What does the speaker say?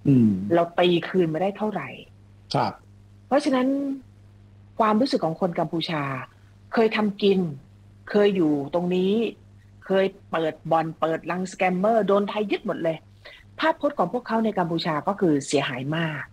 อืมเราตีคืนมาได้เท่าไหร่ครับเพราะฉะนั้นความรู้สึกของคนกัมพูชาเคยทำกินเคยอยู่ตรงนี้เคยเปิดบ่อนเปิดรังสแกมเมอร์โดนไทยยึดหมดเลยภาพพจน์ของพวกเขาในกัมพูชาก็คือเสียหายมาก